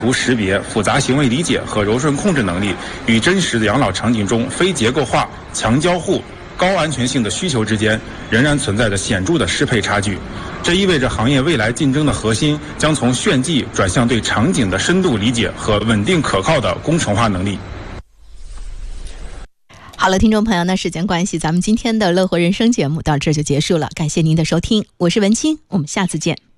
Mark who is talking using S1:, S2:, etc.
S1: 图识别、复杂行为理解和柔顺控制能力与真实的养老场景中非结构化、强交互、高安全性的需求之间仍然存在着显著的适配差距。这意味着行业未来竞争的核心将从炫技转向对场景的深度理解和稳定可靠的工程化能力。
S2: 好了，听众朋友，那时间关系，咱们今天的乐活人生节目到这就结束了，感谢您的收听，我是文清，我们下次见。